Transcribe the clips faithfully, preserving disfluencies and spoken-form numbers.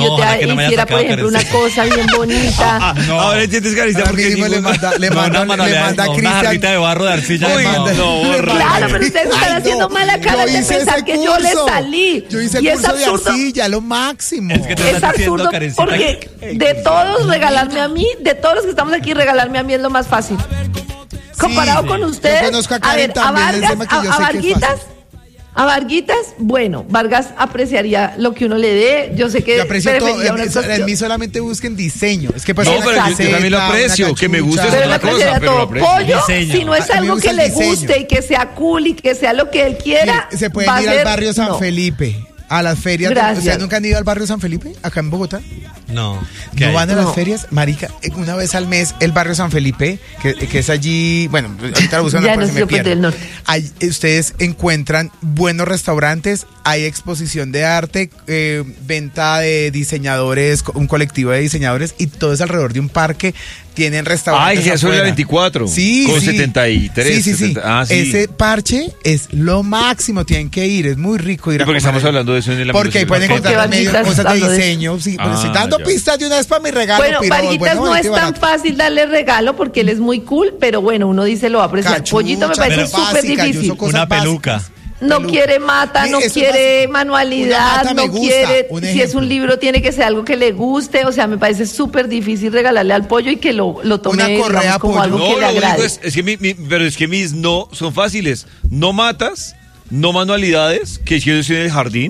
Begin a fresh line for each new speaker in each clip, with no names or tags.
yo te
no
hiciera, por ejemplo, una cosa bien bonita.
Ah, no. Ahora entiendes, Karencita, porque
ningún... le manda, le manda,
no,
le manda a Cristian.
Una jarrita de barro de arcilla.
Uy,
no,
manda,
no,
claro, pero ustedes están
Ay,
haciendo
no,
mala cara de pensar que yo le salí.
Yo hice
y
el curso
es absurdo,
de arcilla, lo máximo.
Es que te
es absurdo porque de todos regalarme a mí, de todos los que estamos aquí, regalarme a mí es lo más fácil. Comparado sí, con ustedes,
yo conozco a,
a ver, a Vargas, a, a Varguitas, a Varguitas, bueno, Vargas apreciaría lo que uno le dé. Yo sé que
yo aprecio todo. En, en mí solamente busquen diseño. Es que
no, pero yo, yo también lo aprecio. Que me guste es otra cosa, pero lo aprecio.
Pollo, si no es algo que le guste y que sea cool y que sea lo que él quiera,
sí, se pueden ir
ser,
al barrio San
no.
Felipe. A las ferias.
Gracias.
¿Ustedes nunca han ido al barrio San Felipe? Acá en Bogotá.
No.
¿No van a
no.
las ferias? Marica, una vez al mes el barrio San Felipe, que, que es allí, bueno, ahorita lo buscan
ya
para
no
se me pierde.
Del norte.
Ahí, ustedes encuentran buenos restaurantes, hay exposición de arte, eh, venta de diseñadores, un colectivo de diseñadores y todo es alrededor de un parque. Tienen restaurantes.
Ay, ya sobre la veinticuatro.
Sí,
con
sí.
setenta y tres.
Sí, sí, sí.
setenta, ah, sí.
Ese parche es lo máximo. Tienen que ir. Es muy rico ir
¿Y
a
por qué estamos
ahí.
hablando de eso en el
Porque ahí pueden encontrar medio cosas de diseño. Sí, pero
ah,
estoy dando
ya.
pistas de una vez para mi regalo.
Bueno,
Piro,
Varguitas
bueno,
no es tan
barato.
fácil darle regalo porque él es muy cool, pero bueno, uno dice lo va a apreciar.
Cachucha,
Pollito me parece
pero
súper
básica, yo
difícil.
uso cosas
Una
básicas.
peluca.
No
Peluca.
quiere mata,
Sí,
no
eso es
quiere
básico. Una
manualidad,
mata me
no
gusta,
quiere,
un
si es un
ejemplo.
libro tiene que ser algo que le guste, o sea, me parece súper difícil regalarle al pollo y que lo, lo tome
Una correa,
digamos, como
pollo.
algo
No,
que le
lo único
agrade.
es, es que mi, mi- pero es que mis no son fáciles. No matas, no manualidades, que yo estoy en el jardín,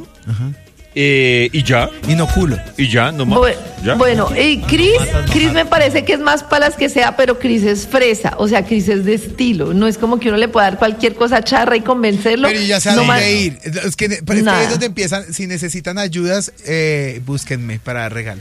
eh, y ya,
Y no culo.
y ya, no
Bu-
más.
Bueno, y Cris, Cris me parece que es más para las que sea, pero Cris es fresa, o sea, Cris es de estilo, no es como que uno le pueda dar cualquier cosa charra y convencerlo.
Pero ya sé a
no
dónde
más-
ir. Es que, pero es que
Nada.
ahí es donde empiezan. Si necesitan ayudas, eh, búsquenme para dar regalos.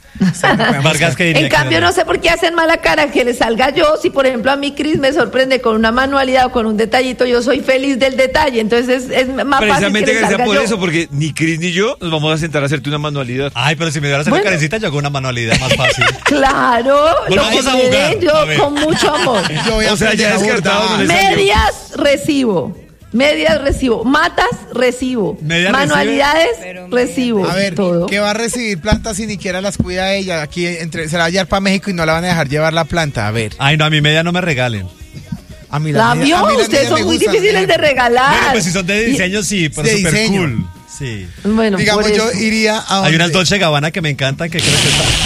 Vargas, que diría
En
que
cambio,
era?
no sé por qué hacen mala cara que le salga yo. Si, por ejemplo, a mí Cris me sorprende con una manualidad o con un detallito, yo soy feliz del detalle. Entonces es, es más fácil que
Precisamente
le
que sea
salga
por
yo.
eso, porque ni Cris ni yo nos vamos a sentar a hacerte una manualidad.
Ay, pero si me dieras
Bueno.
la carecita, yo hago una manualidad más fácil.
Claro, lo
Volvamos
que
a
me
jugar.
den, yo
A ver.
con mucho amor.
Yo voy a
O sea, ya
aprender a
descartado,
bordar.
no le salió.
Medias, recibo. Medias, recibo. Matas, recibo.
Medias,
Manualidades,
recibe.
recibo.
A ver,
todo.
¿qué va a recibir plantas si ni siquiera las cuida ella? Aquí entre, se la va a llevar para México y no la van a dejar llevar la planta. A ver.
Ay, no, a mi media no me regalen.
A mí
La
media-
vio,
a mí las
ustedes
medias
son
me
muy
gustan,
difíciles de
ejemplo.
regalar.
Bueno, pues si son de diseño, sí, pero
de
súper
diseño.
cool. Sí.
Y- bueno,
Digamos,
por
yo
eso.
iría a
Hay
donde-
unas Dolce Gabbana que me encantan, que creo que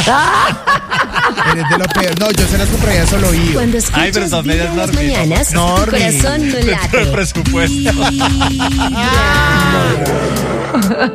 están.
Eres de lo peor. No, yo se las compraría solo yo.
Cuando
Ay, pero
escuchas
son
Vibra
medias
en las
Normie.
mañanas, tu
Normie.
corazón no
Dentro del
late.
presupuesto.
Vibra.